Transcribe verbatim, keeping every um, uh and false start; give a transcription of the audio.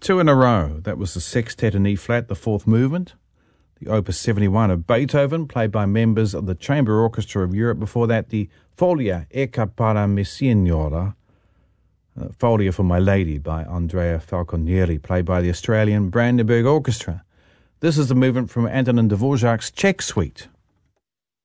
Two in a row. That was the Sextet in E-flat, the fourth movement. The Opus seventy-one of Beethoven, played by members of the Chamber Orchestra of Europe. Before that, the Folia Ecca para mi signora, uh, Folia for My Lady by Andrea Falconieri, played by the Australian Brandenburg Orchestra. This is the movement from Antonin Dvorak's Czech Suite.